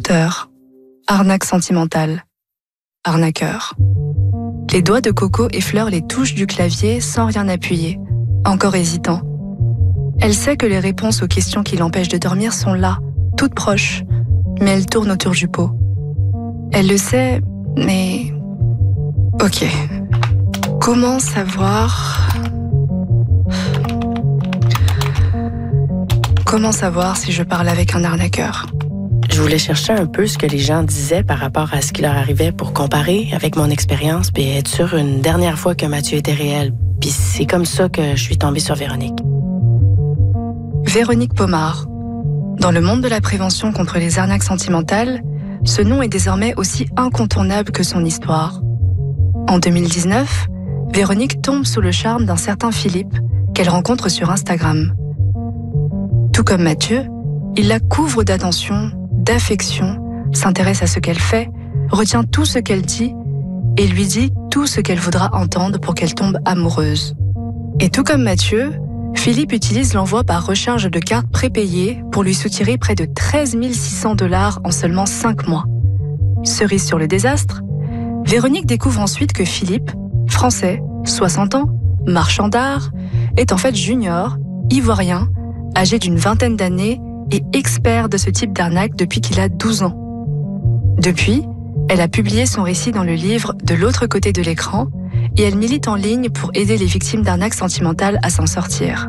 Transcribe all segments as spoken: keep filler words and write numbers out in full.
Auteur, arnaque sentimentale, arnaqueur. Les doigts de Coco effleurent les touches du clavier sans rien appuyer, encore hésitant. Elle sait que les réponses aux questions qui l'empêchent de dormir sont là, toutes proches, mais elle tourne autour du pot. Elle le sait, mais... Ok. Comment savoir... Comment savoir si je parle avec un arnaqueur? Je voulais chercher un peu ce que les gens disaient par rapport à ce qui leur arrivait pour comparer avec mon expérience puis être sûre une dernière fois que Mathieu était réel. Puis c'est comme ça que je suis tombée sur Véronique. Véronique Pomard. Dans le monde de la prévention contre les arnaques sentimentales, ce nom est désormais aussi incontournable que son histoire. En deux mille dix-neuf, Véronique tombe sous le charme d'un certain Philippe qu'elle rencontre sur Instagram. Tout comme Mathieu, il la couvre d'attention, d'affection, s'intéresse à ce qu'elle fait, retient tout ce qu'elle dit et lui dit tout ce qu'elle voudra entendre pour qu'elle tombe amoureuse. Et tout comme Mathieu, Philippe utilise l'envoi par recharge de cartes prépayées pour lui soutirer près de treize mille six cents dollars en seulement cinq mois. Cerise sur le désastre, Véronique découvre ensuite que Philippe, français, soixante ans, marchand d'art, est en fait junior, ivoirien, âgé d'une vingtaine d'années et expert de ce type d'arnaque depuis qu'il a douze ans. Depuis, elle a publié son récit dans le livre « De l'autre côté de l'écran » et elle milite en ligne pour aider les victimes d'arnaques sentimentales à s'en sortir.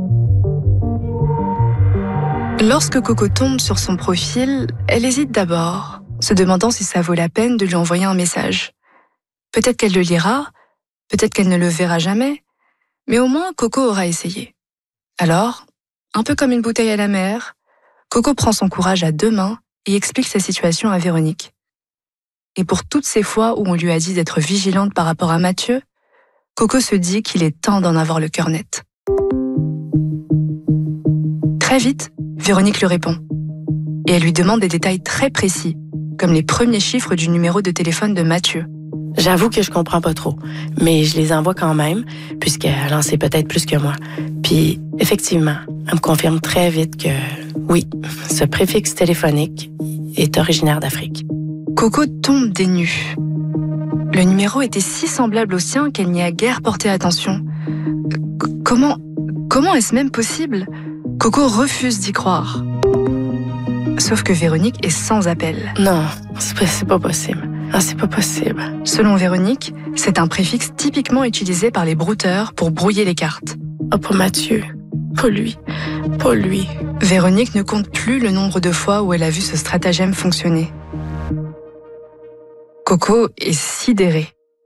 Lorsque Coco tombe sur son profil, elle hésite d'abord, se demandant si ça vaut la peine de lui envoyer un message. Peut-être qu'elle le lira, peut-être qu'elle ne le verra jamais, mais au moins Coco aura essayé. Alors, un peu comme une bouteille à la mer, Coco prend son courage à deux mains et explique sa situation à Véronique. Et pour toutes ces fois où on lui a dit d'être vigilante par rapport à Mathieu, Coco se dit qu'il est temps d'en avoir le cœur net. Très vite, Véronique lui répond. Et elle lui demande des détails très précis, comme les premiers chiffres du numéro de téléphone de Mathieu. J'avoue que je comprends pas trop, mais je les envoie quand même, puisqu'elle en sait peut-être plus que moi. Puis, effectivement, elle me confirme très vite que, oui, ce préfixe téléphonique est originaire d'Afrique. Coco tombe des nues. Le numéro était si semblable au sien qu'elle n'y a guère porté attention. C- comment, comment est-ce même possible? Coco refuse d'y croire. Sauf que Véronique est sans appel. Non, c'est pas, c'est pas possible. Ah, c'est pas possible. Selon Véronique, c'est un préfixe typiquement utilisé par les brouteurs pour brouiller les cartes. Ah, pas Mathieu. Pas lui. Pas lui. Véronique ne compte plus le nombre de fois où elle a vu ce stratagème fonctionner. Coco est sidérée.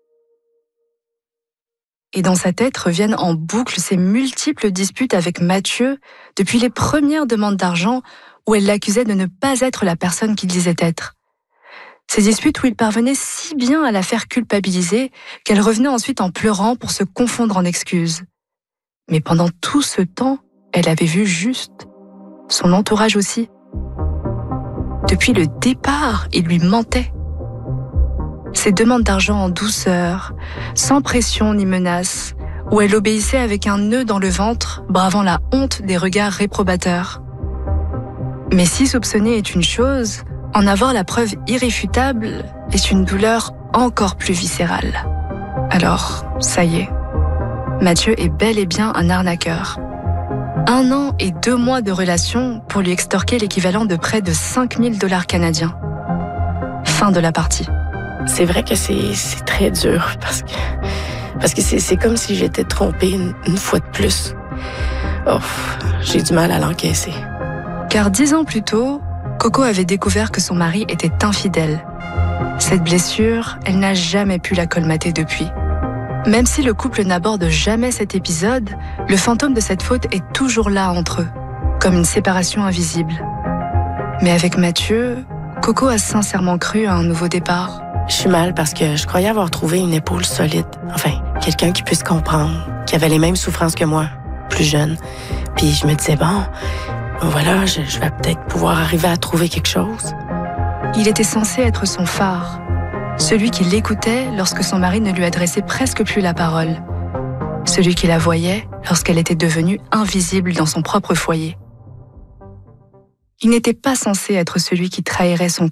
Et dans sa tête reviennent en boucle ses multiples disputes avec Mathieu depuis les premières demandes d'argent où elle l'accusait de ne pas être la personne qu'il disait être. Ces disputes où il parvenait si bien à la faire culpabiliser qu'elle revenait ensuite en pleurant pour se confondre en excuses. Mais pendant tout ce temps, elle avait vu juste. Son entourage aussi. Depuis le départ, il lui mentait. Ses demandes d'argent en douceur, sans pression ni menace, où elle obéissait avec un nœud dans le ventre, bravant la honte des regards réprobateurs. Mais si soupçonner est une chose, en avoir la preuve irréfutable est une douleur encore plus viscérale. Alors, ça y est, Mathieu est bel et bien un arnaqueur. Un an et deux mois de relation pour lui extorquer l'équivalent de près de cinq mille dollars canadiens. Fin de la partie. C'est vrai que c'est, c'est très dur parce que, parce que c'est, c'est comme si j'étais trompée une, une fois de plus. Oh, j'ai du mal à l'encaisser. Car dix ans plus tôt, Coco avait découvert que son mari était infidèle. Cette blessure, elle n'a jamais pu la colmater depuis. Même si le couple n'aborde jamais cet épisode, le fantôme de cette faute est toujours là entre eux, comme une séparation invisible. Mais avec Mathieu, Coco a sincèrement cru à un nouveau départ. Je suis mal parce que je croyais avoir trouvé une épaule solide. Enfin, quelqu'un qui puisse comprendre, qui avait les mêmes souffrances que moi, plus jeune. Puis je me disais, bon, voilà, je, je vais peut-être pouvoir arriver à trouver quelque chose. Il était censé être son phare, celui qui l'écoutait lorsque son mari ne lui adressait presque plus la parole, celui qui la voyait lorsqu'elle était devenue invisible dans son propre foyer. Il n'était pas censé être celui qui trahirait son